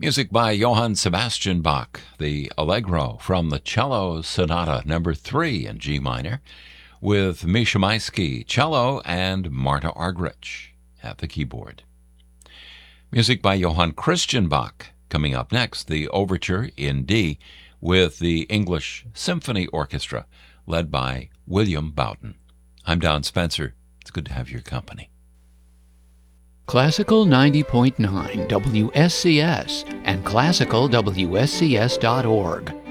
Music by Johann Sebastian Bach, the Allegro from the Cello Sonata No. 3 in G minor, with Misha Maisky, cello, and Marta Argerich at the keyboard. Music by Johann Christian Bach. Coming up next, the Overture in D with the English Symphony Orchestra, led by William Boughton. I'm Don Spencer. It's good to have your company. Classical 90.9 WSCS and classicalwscs.org.